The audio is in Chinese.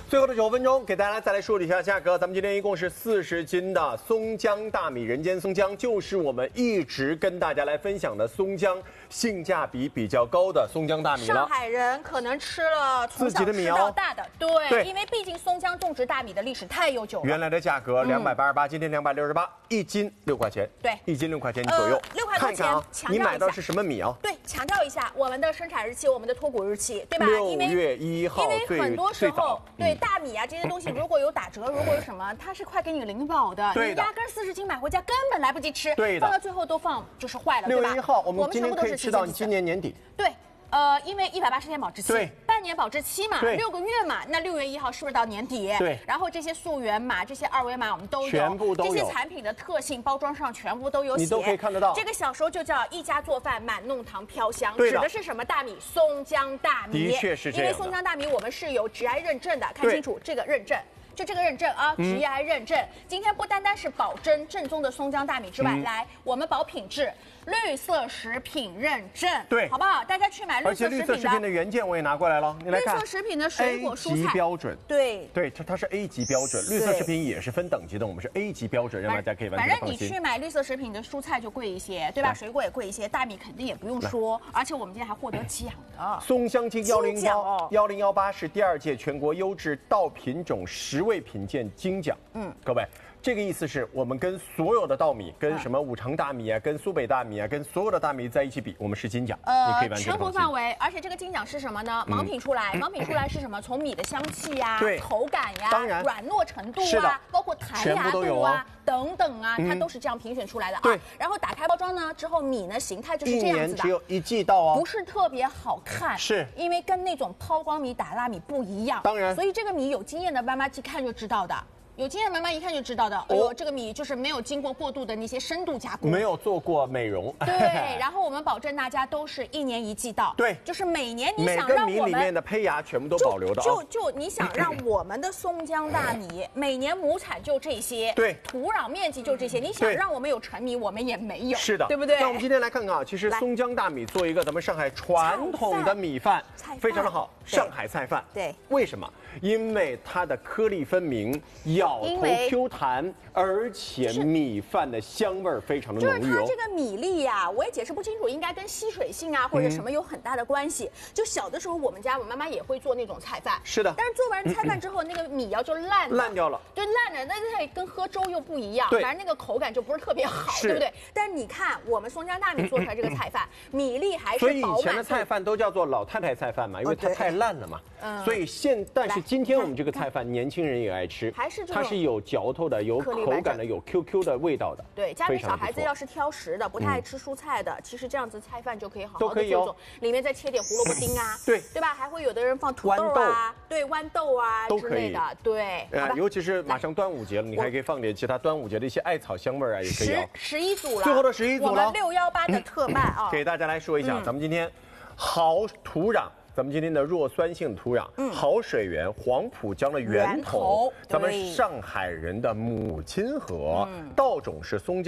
最后的9分钟，给大家再来说一下价格。咱们今天一共是40斤的松江大米，人间松江就是我们一直跟大家来分享的松江性价比比较高的松江大米了。 上海人可能吃了从小吃到大的，对，因为毕竟松江种植大米的历史太悠久了。 原来的价格288，今天268，一斤6块钱。 对， 一斤6块钱左右。 6块多钱。 看看你买到是什么米啊？ 对，强调一下我们的生产日期，我们的脱谷日期，对吧 ？6月1号， 因为很多时候对大米啊这些东西，如果有打折，如果有什么，它是快给你领保的，你压根40斤买回家根本来不及吃，放到最后都放就是坏了，对吧？6 月1号，我们今天可以吃到今年年底。 对。因为180天保质期，半年保质期嘛，6个月嘛，那6月1号是不是到年底？ 对。 然后这些溯源码、这些2维码我们都有， 全部都有。 这些产品的特性、包装上全部都有写， 你都可以看得到。 这个小时候就叫一家做饭满弄堂飘香， 指的是什么大米？松江大米。 的确是这样。 因为松江大米我们是有 GI 认证的，看清楚这个认证。就这个认证啊 ，GI 认证。今天不单单是保真正宗的松江大米之外，来我们保品质，绿色食品认证， 对， 好不好？大家去买绿色食品的。 而且绿色食品的原件我也拿过来了，你来看。 绿色食品的水果蔬菜 A 级标准， 对， 它是 A 级标准。绿色食品也是分等级的，我们是 A 级标准，让大家可以完全放心。 反正你去买绿色食品的蔬菜就贵一些，对吧？水果也贵一些，大米肯定也不用说。而且我们今天还获得奖的松香精1018是第2届全国优质稻品种10位品鉴金奖。各位，这个意思是我们跟所有的稻米，跟什么五常大米啊，跟苏北大米啊，跟所有的大米在一起比，我们是金奖。你可以完全全国范围，而且这个金奖是什么呢？盲品出来，盲品出来是什么？从米的香气呀、口感呀、软糯程度啊，包括弹牙度啊等等啊，它都是这样评选出来的啊。 对。 然后打开包装呢之后，米呢形态就是这样子的， 一年只有1季稻哦， 不是特别好看， 是因为跟那种抛光米、打蜡米不一样。 当然， 所以这个米有经验的妈妈一看就知道的。有经验妈妈一看就知道的，哎呦，这个米就是没有经过过度的那些深度加工， 没有做过美容。 对，然后我们保证大家都是1年1季稻， 对， 就是每年你想让我们每个米里面的胚芽全部都保留的。 就你想让我们的松江大米每年亩产就这些， 对， 土壤面积就这些，你想让我们有纯米，我们也没有， 是的， 对不对？ 那我们今天来看看啊，其实松江大米做一个咱们上海传统的米饭，非常的好，上海菜饭。 对， 为什么？因为它的颗粒分明，咬头 Q 弹，而且米饭的香味非常的浓郁。 就是它这个米粒呀，我也解释不清楚，应该跟吸水性啊或者什么有很大的关系。就小的时候，我妈妈也会做那种菜饭， 是的。 但是做完菜饭之后，那个米要就烂掉了， 对，烂了，那它跟喝粥又不一样，反正那个口感就不是特别好，对不对？但是你看我们松江大米做出来这个菜饭，米粒还是饱满。 所以以前的菜饭都叫做老太太菜饭嘛，因为它太烂了嘛。所以但是今天我们这个菜饭，年轻人也爱吃，它是有嚼头的，有口感的，有 QQ 的味道的。 对，家里小孩子要是挑食的，不太爱吃蔬菜的，其实这样子菜饭就可以好好的做做，里面再切点胡萝卜丁啊，对吧？还会有的人放土豆啊，对，豌豆啊之类的，对。 尤其是马上端午节了，你还可以放点其他端午节的一些艾草香味啊，也可以。 11组了， 最后的11组了， 我们618的特卖啊， 给大家来说一下，咱们今天好土壤。咱们今天的弱酸性土壤，好水源，黄浦江的源头，咱们上海人的母亲河，稻种是松江。